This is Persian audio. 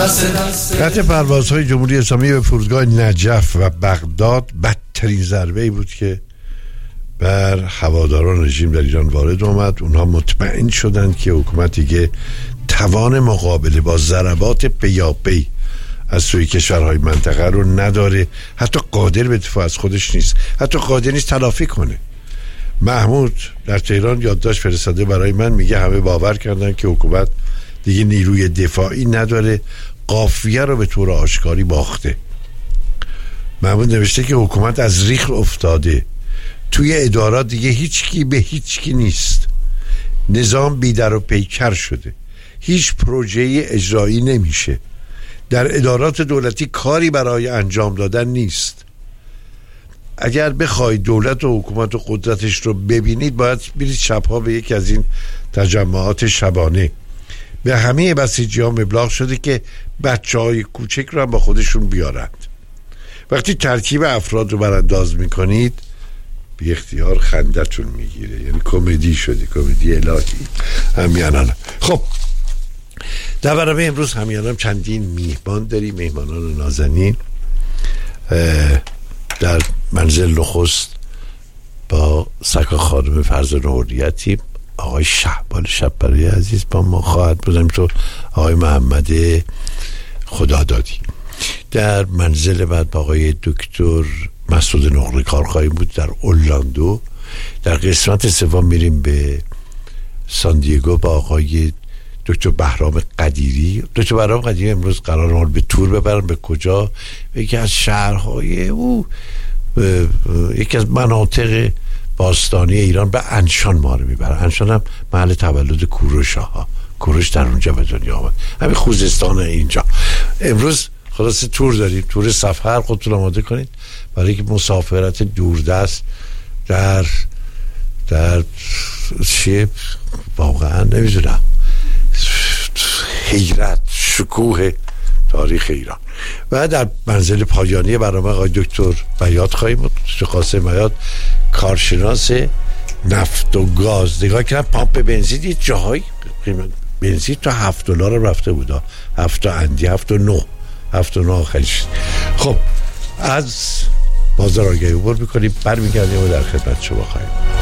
قطع پروازهای جمهوری اسلامی به فرودگاه نجف و بغداد بدترین ضربه‌ای بود که بر هواداران رژیم در ایران وارد آمد. اونها مطمئن شدند که حکومت دیگه توان مقابله با ضربات پیاپی از سوی کشورهای منطقه رو نداره، حتی قادر به دفاع از خودش نیست، حتی قادر نیست تلافی کنه. محمود در تهران یادداشت فرستاده برای من، میگه همه باور کردن که حکومت دیگه نیروی دفاعی نداره، قافیه رو به طور آشکاری باخته. محمود نوشته که حکومت از ریخ افتاده، توی ادارات دیگه هیچکی به هیچکی نیست، نظام بیدر و پیکر شده، هیچ پروژه‌ای اجرایی نمیشه، در ادارات دولتی کاری برای انجام دادن نیست. اگر بخواید دولت و حکومت و قدرتش رو ببینید باید برید شبها به یکی از این تجمعات شبانه. به همه بسیجی‌ها مبلاغ شده که بچه‌های کوچک رو هم با خودشون بیارند. وقتی ترکیب افراد رو برانداز میکنید بی اختیار خندتون میگیره، یعنی کمدی شده، کمدی الهی همیانان. خب در برنامه امروز همیانان چندین میهمان داریم، میهمانان نازنین. در منزل نخست با سکا خانم فرزانه حریتی آقای شهبال شب‌برای عزیز با ما خواهد بودم، تو آقای محمد خدادادی. در منزل بعد با آقای دکتر مسعود نقره کار خواهیم بود در اورلاندو. در قسمت سوم میریم به ساندیگو با آقای دکتر بهرام قدیری. دکتر بهرام قدیری امروز قرار ما به تور ببرن. به کجا؟ یکی از شهرهای یکی از مناطق باستانی ایران، به انشان ما رو میبرن. انشان هم محل تولد کوروش ها، کوروش در اونجا به دنیا آمد، همین خوزستان اینجا. امروز خلاص تور داریم، تور سفر. خودتون آماده کنید برای که مسافرت دوردست در چیه واقعا نمیدونم، حیرت، شکوه تاریخ ایران. و در منزل پایانی برنامه آقای دکتر بیات خواهیم بود. دکتر قاسم بیات کارشناس نفت و گاز. نگاه کردم پامپ بنزین یه جاهای قیمت بنزین تا $7 رفته بود، 7 اندی، 7.9 آخرش. خب از بازار آگهی عبور میکنیم، برمیگردیم و در خدمت شما خواهیم.